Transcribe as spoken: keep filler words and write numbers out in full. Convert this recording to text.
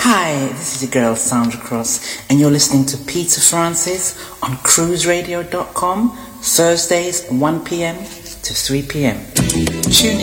Hi, this is your girl Sandra Cross, and you're listening to Peter Francis on cruise radio dot com, Thursdays one p.m. to three p.m. Tune in.